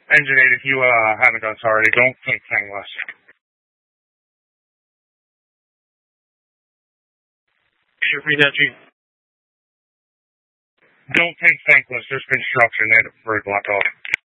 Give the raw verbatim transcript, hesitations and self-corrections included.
Engine eight, if you uh, haven't done so already, don't take tangless. Should read that, G. Don't take tankless. There's construction. They had a very blocked off.